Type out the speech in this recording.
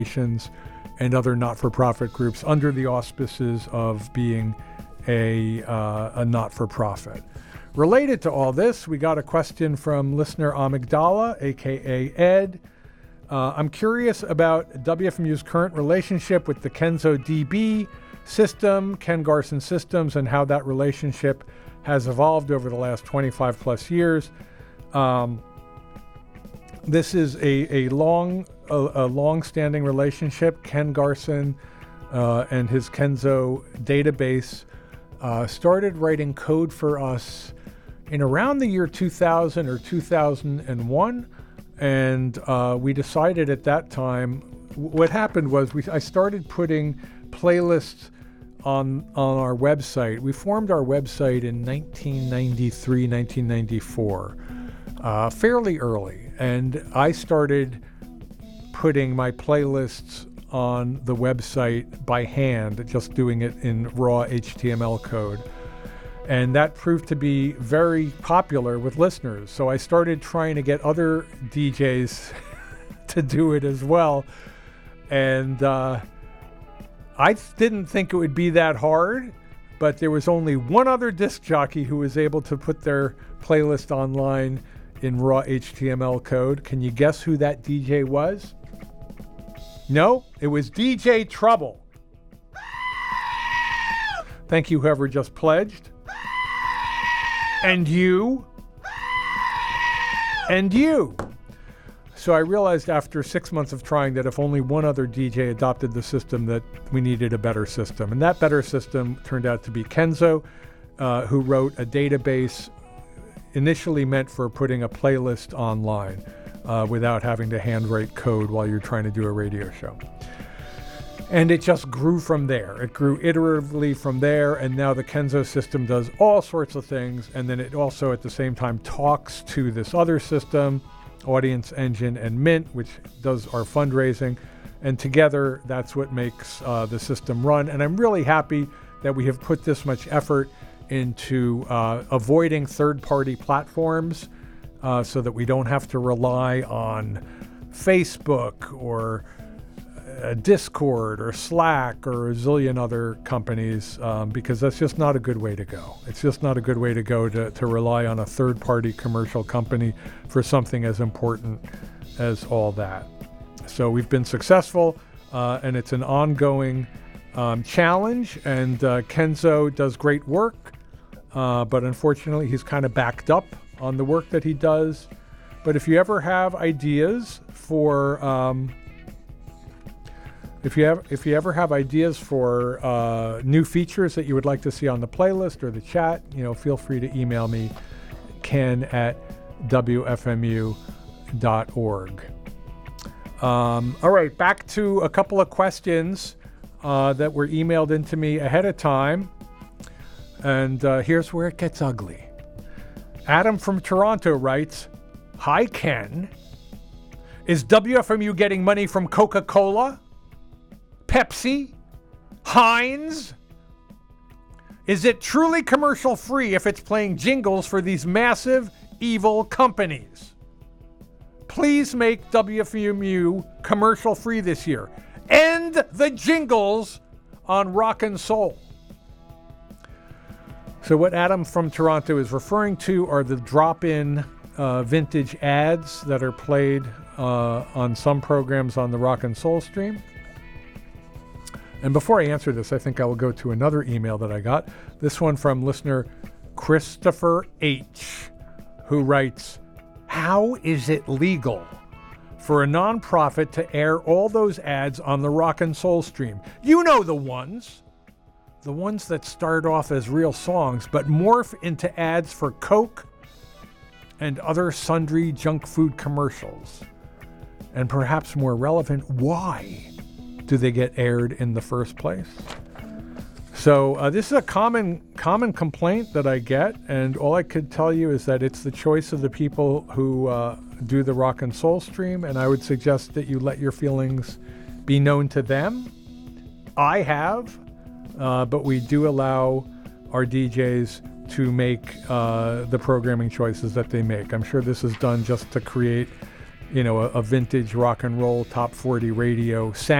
and other not-for-profit groups under the auspices of being a not-for-profit. Related to all this, we got a question from listener Amygdala, aka Ed. I'm curious about WFMU's current relationship with the Kenzo DB system, Ken Garson Systems, and how that relationship has evolved over the last 25 plus years. This is a long-standing relationship. Ken Garson and his Kenzo database started writing code for us in around the year 2000 or 2001, and we decided at that time. What happened was I started putting playlists on our website. We formed our website in 1993, 1994, fairly early, and I started putting my playlists on the website by hand, just doing it in raw HTML code. And that proved to be very popular with listeners. So I started trying to get other DJs to do it as well. And I didn't think it would be that hard, but there was only one other disc jockey who was able to put their playlist online in raw HTML code. Can you guess who that DJ was? No, it was DJ Trouble. Thank you, whoever just pledged. And you. And you. So I realized after 6 months of trying that if only one other DJ adopted the system, that we needed a better system. And that better system turned out to be Kenzo, who wrote a database initially meant for putting a playlist online without having to handwrite code while you're trying to do a radio show. And it just grew from there. It grew iteratively from there, and now the Kenzo system does all sorts of things, and then it also at the same time talks to this other system, Audience Engine and Mint, which does our fundraising, and together that's what makes the system run. And I'm really happy that we have put this much effort into avoiding third-party platforms so that we don't have to rely on Facebook or Discord or Slack or a zillion other companies, because that's just not a good way to go. It's just not a good way to go to rely on a third-party commercial company for something as important as all that. So we've been successful, and it's an ongoing challenge, and Kenzo does great work, but unfortunately he's kind of backed up on the work that he does. But if you ever have ideas for If you ever have ideas for new features that you would like to see on the playlist or the chat, feel free to email me, ken@wfmu.org. All right, back to a couple of questions that were emailed into me ahead of time. And here's where it gets ugly. Adam from Toronto writes, "Hi, Ken. Is WFMU getting money from Coca-Cola? Pepsi? Heinz? Is it truly commercial free if it's playing jingles for these massive, evil companies? Please make WFMU commercial free this year. End the jingles on rock and soul." So what Adam from Toronto is referring to are the drop-in vintage ads that are played on some programs on the Rock and Soul stream. And before I answer this, I think I will go to another email that I got. This one from listener Christopher H., who writes, "How is it legal for a nonprofit to air all those ads on the Rock and Soul stream? You know the ones that start off as real songs but morph into ads for Coke and other sundry junk food commercials. And perhaps more relevant, why do they get aired in the first place?" So this is a common complaint that I get, and all I could tell you is that it's the choice of the people who do the Rock and Soul stream, and I would suggest that you let your feelings be known to them. I have, but we do allow our DJs to make the programming choices that they make. I'm sure this is done just to create a vintage rock and roll top 40 radio sound.